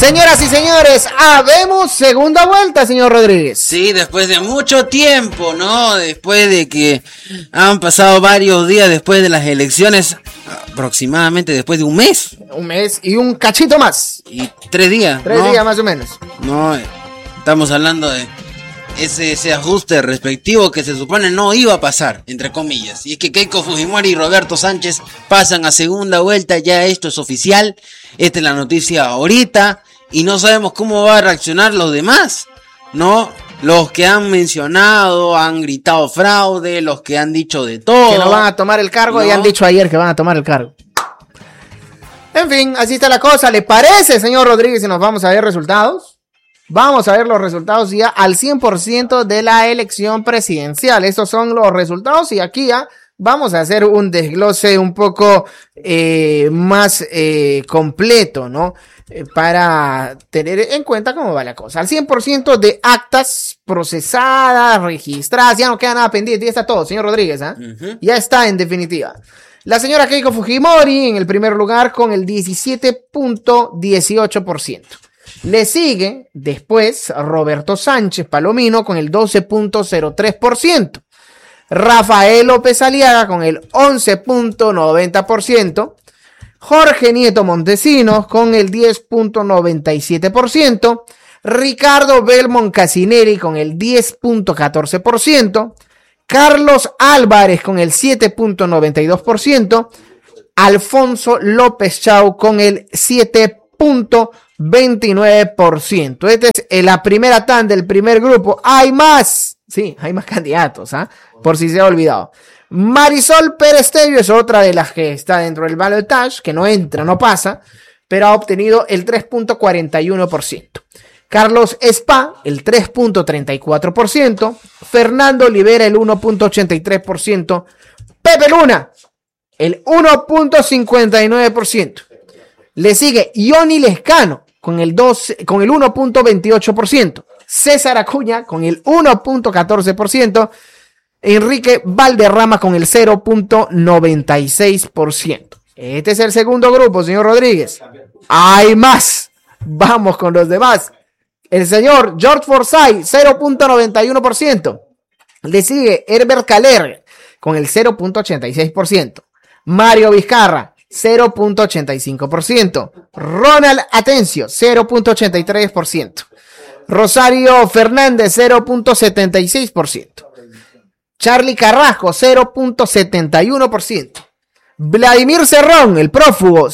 Señoras y señores, habemos segunda vuelta, señor Rodríguez. Sí, después de mucho tiempo, ¿no? Después de que han pasado varios días después de las elecciones, aproximadamente después de un mes. Un mes y un cachito más. Y 3 días. 3 días más o menos. No, estamos hablando de ese ajuste respectivo que se supone no iba a pasar, entre comillas. Y es que Keiko Fujimori y Roberto Sánchez pasan a segunda vuelta, ya esto es oficial. Esta es la noticia ahorita y no sabemos cómo va a reaccionar los demás, ¿no? Los que han mencionado, han gritado fraude, los que han dicho de todo. Que no van a tomar el cargo, y han dicho ayer que van a tomar el cargo. En fin, así está la cosa. ¿Le parece, señor Rodríguez, si nos vamos a ver resultados? Vamos a ver los resultados ya al 100% de la elección presidencial. Estos son los resultados y aquí ya vamos a hacer un desglose un poco más completo, ¿no? Para tener en cuenta cómo va la cosa. Al 100% de actas procesadas, registradas, ya no queda nada pendiente, ya está todo, señor Rodríguez, ¿eh? Ya está en definitiva. La señora Keiko Fujimori en el primer lugar con el 17.18%. Le sigue después Roberto Sánchez Palomino con el 12.03%. Rafael López Aliaga con el 11.90%. Jorge Nieto Montesinos con el 10.97%. Ricardo Belmont Casineri con el 10.14%. Carlos Álvarez con el 7.92%. Alfonso López Chau con el 7.29%. Esta es la primera tanda del primer grupo. Hay más. Sí, hay más candidatos, ¿ah? Por si se ha olvidado. Marisol Pérez Tello es otra de las que está dentro del balotaje, que no entra, no pasa, pero ha obtenido el 3.41%. Carlos Spa, el 3.34%. Fernando Olivera, el 1.83%. Pepe Luna, el 1.59%. Le sigue Yoni Lescano con el 1.28%. César Acuña con el 1.14%. Enrique Valderrama con el 0.96%. Este es el segundo grupo, señor Rodríguez. Hay más. Vamos con los demás. El señor George Forsyth, 0.91%. Le sigue Herbert Caler con el 0.86%. Mario Vizcarra, 0.85%. Ronald Atencio, 0.83%. Rosario Fernández, 0.76%. Charlie Carrasco, 0.71%. Vladimir Cerrón, el prófugo,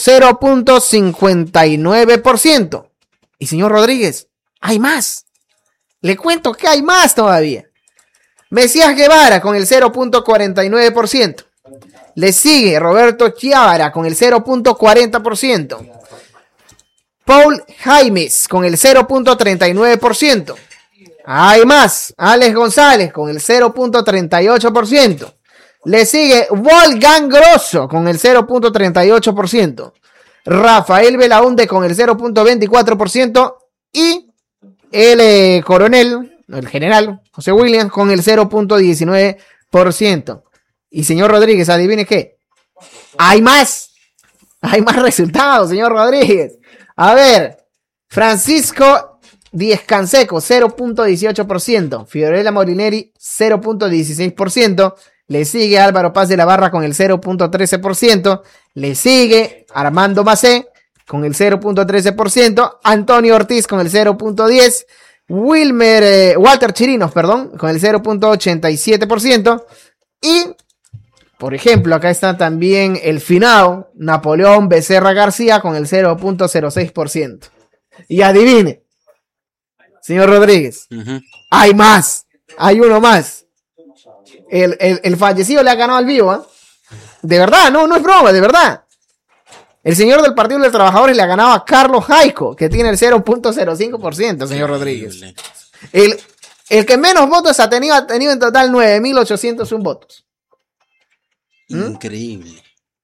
0.59%. Y señor Rodríguez, hay más. Le cuento que hay más todavía. Mesías Guevara con el 0.49%. Le sigue Roberto Chiávara con el 0.40%. Paul Jaimes con el 0.39%. Hay más. Alex González con el 0.38%. Le sigue Wolfgang Grosso con el 0.38%. Rafael Belaunde con el 0.24%. Y el general José Williams con el 0.19%. Y señor Rodríguez, adivine qué. Hay más. Hay más resultados, señor Rodríguez. A ver, Francisco Díez Canseco, 0.18%. Fiorella Molineri, 0.16%. Le sigue Álvaro Paz de la Barra con el 0.13%. Le sigue Armando Macé con el 0.13%. Antonio Ortiz con el 0.10%. Walter Chirinos, con el 0.87%. Y, por ejemplo, acá está también el finado Napoleón Becerra García con el 0.06%. Y adivine, señor Rodríguez, hay más, hay uno más. El fallecido le ha ganado al vivo, ¿eh? De verdad, no es broma, de verdad. El señor del Partido de los Trabajadores le ha ganado a Carlos Jaico, que tiene el 0.05%, señor Rodríguez. El que menos votos ha tenido en total 9.801 votos. Increíble.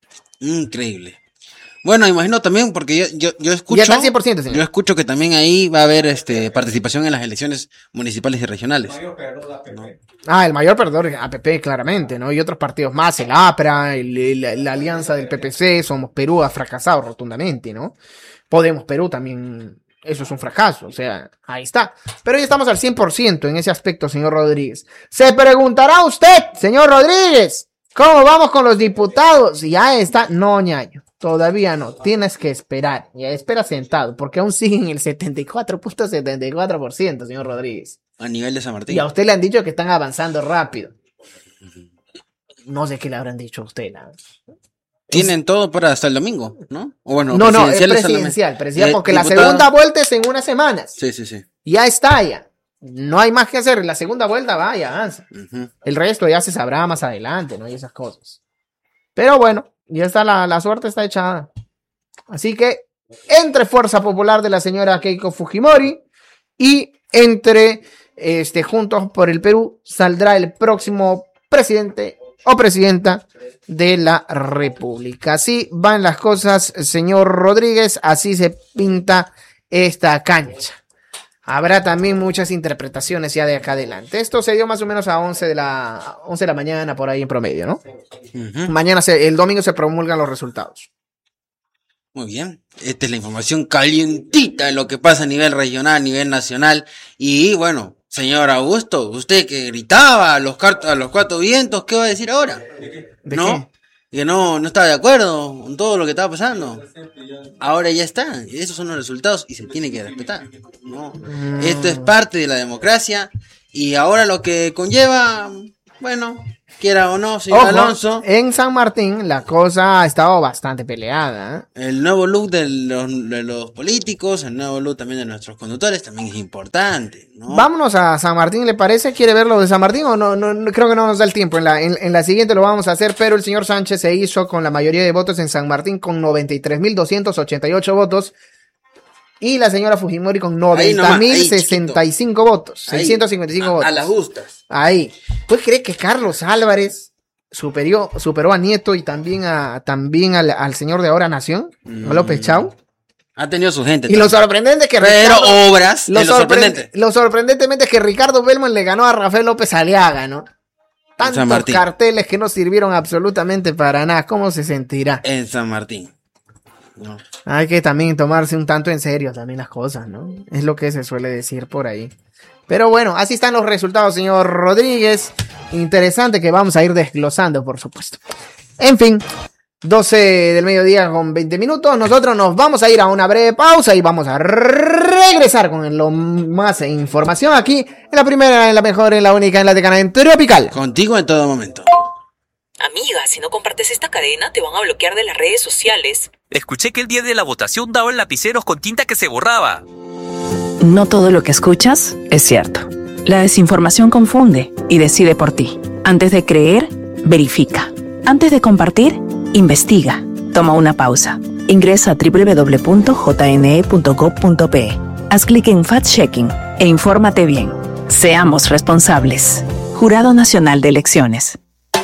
Bueno, imagino también, porque yo escucho. Ya está al 100%, señor. Yo escucho que también ahí va a haber participación en las elecciones municipales y regionales. El mayor perdedor APP, claramente, ¿no? Y otros partidos más, el APRA, la alianza del PPC, Somos Perú ha fracasado rotundamente, ¿no? Podemos Perú también eso es un fracaso, o sea, ahí está. Pero ya estamos al 100% en ese aspecto, señor Rodríguez. Se preguntará usted, señor Rodríguez, ¿cómo vamos con los diputados? Ya está, no, ñaño, todavía no, tienes que esperar, ya espera sentado, porque aún siguen el 74.74%, señor Rodríguez. A nivel de San Martín. Y a usted le han dicho que están avanzando rápido. No sé qué le habrán dicho a usted, ¿no? Tienen todo para hasta el domingo, ¿no? O bueno, No, es presidencial, presidencial, porque la diputado. segunda vuelta es en unas semanas. Sí. Ya está, ya. No hay más que hacer. La segunda vuelta vaya, avanza. El resto ya se sabrá más adelante, ¿no? Y esas cosas. Pero bueno, ya está, la suerte está echada. Así que, entre Fuerza Popular de la señora Keiko Fujimori y entre Juntos por el Perú, saldrá el próximo presidente o presidenta de la República. Así van las cosas, señor Rodríguez, así se pinta esta cancha. Habrá también muchas interpretaciones ya de acá adelante. Esto se dio más o menos a 11 de la mañana, por ahí en promedio, ¿no? Mañana, el domingo se promulgan los resultados. Muy bien, esta es la información calientita de lo que pasa a nivel regional, a nivel nacional. Y bueno, señor Augusto, usted que gritaba a los cuatro vientos, ¿qué va a decir ahora? ¿De ¿No? qué? Que no estaba de acuerdo con todo lo que estaba pasando. Ahora ya está, esos son los resultados y se tiene que respetar, ¿no? Esto es parte de la democracia y ahora lo que conlleva, bueno, quiera o no, señor Alonso. En San Martín la cosa ha estado bastante peleada, ¿eh? El nuevo look de los políticos, el nuevo look también de nuestros conductores también es importante, ¿no? Vámonos a San Martín, ¿le parece? ¿Quiere ver lo de San Martín o no? Creo que no nos da el tiempo. En la siguiente lo vamos a hacer, pero el señor Sánchez se hizo con la mayoría de votos en San Martín con 93.288 votos. Y la señora Fujimori con 90.065 votos. 655 votos. A las justas. Ahí. ¿Puedes creer que Carlos Álvarez superó a Nieto y también al señor de Ahora Nación, a López Chau? Ha tenido su gente. Y lo sorprendente es que lo sorprendentemente es que Ricardo Belmont le ganó a Rafael López Aliaga, ¿no? Tantos carteles que no sirvieron absolutamente para nada. ¿Cómo se sentirá? En San Martín. No. Hay que también tomarse un tanto en serio también las cosas, ¿no? Es lo que se suele decir por ahí. Pero bueno, así están los resultados, señor Rodríguez. Interesante que vamos a ir desglosando, por supuesto. En fin, 12 del mediodía con 20 minutos. Nosotros nos vamos a ir a una breve pausa y vamos a regresar con lo más información aquí en la primera, en la mejor, en la única, en la de Canal Tropical. Contigo en todo momento. Amiga, si no compartes esta cadena, te van a bloquear de las redes sociales. Escuché que el día de la votación daban lapiceros con tinta que se borraba. No todo lo que escuchas es cierto. La desinformación confunde y decide por ti. Antes de creer, verifica. Antes de compartir, investiga. Toma una pausa. Ingresa a www.jne.gov.pe. Haz clic en Fact-Checking e infórmate bien. Seamos responsables. Jurado Nacional de Elecciones.